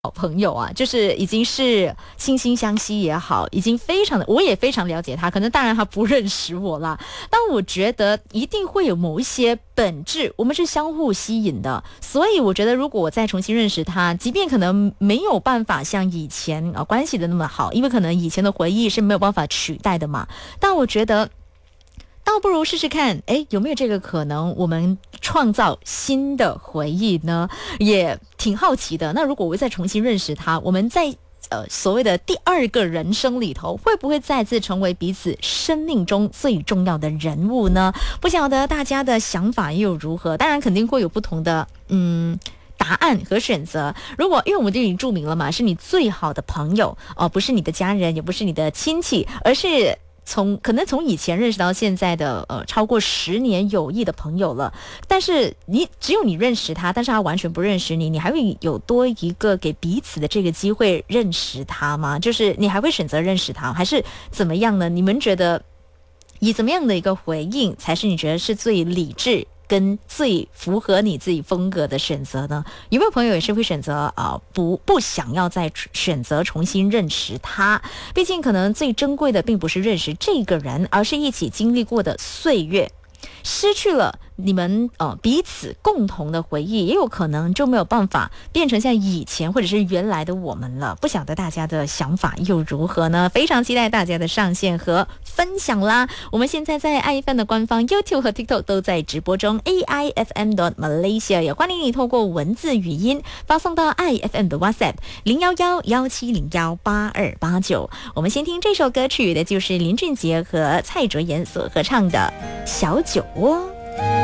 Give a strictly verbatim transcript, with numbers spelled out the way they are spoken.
好朋友啊，就是已经是惺惺相惜也好，已经非常的，我也非常了解他，可能当然他不认识我啦，但我觉得一定会有某一些本质，我们是相互吸引的，所以我觉得如果我再重新认识他，即便可能没有办法像以前啊关系的那么好，因为可能以前的回忆是没有办法取代的嘛，但我觉得倒不如试试看，诶，有没有这个可能我们创造新的回忆呢？也挺好奇的。那如果我再重新认识他，我们在呃所谓的第二个人生里头，会不会再次成为彼此生命中最重要的人物呢？不晓得大家的想法又如何？当然肯定会有不同的嗯答案和选择。如果因为我们这里注明了嘛，是你最好的朋友哦、呃，不是你的家人，也不是你的亲戚，而是从可能从以前认识到现在的呃超过十年友谊的朋友了，但是你只有你认识他，但是他完全不认识你，你还会有多一个给彼此的这个机会认识他吗？就是你还会选择认识他，还是怎么样呢？你们觉得以怎么样的一个回应才是你觉得是最理智跟最符合你自己风格的选择呢？有没有朋友也是会选择啊、呃、不不想要再选择重新认识他？毕竟可能最珍贵的并不是认识这个人，而是一起经历过的岁月。失去了你们呃彼此共同的回忆，也有可能就没有办法变成像以前或者是原来的我们了。不晓得大家的想法又如何呢？非常期待大家的上线和分享啦！我们现在在爱 F M 的官方 YouTube 和 TikTok 都在直播中 ，A I F M dot Malaysia 也欢迎你透过文字语音发送到爱 F M 的 WhatsApp 零幺幺幺七零幺八二八九。我们先听这首歌曲的就是林俊杰和蔡卓妍所合唱的《小酒窝》。